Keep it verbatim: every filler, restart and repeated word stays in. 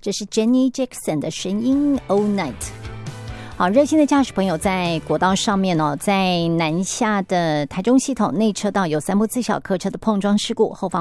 这是 Jenny Jackson 的声音 All Night。好，热心的驾驶朋友，在国道上面哦，在南下的台中系统内车道有三部自小客车的碰撞事故，后方